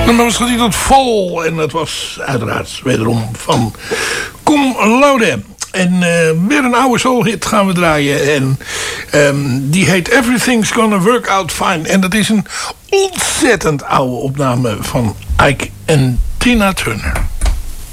Maar was getiteld Vol. En dat was uiteraard wederom van Cum Laude. En weer een oude soulhit gaan we draaien. En die heet Everything's Gonna Work Out Fine. En dat is een ontzettend oude opname van Ike en Tina Turner.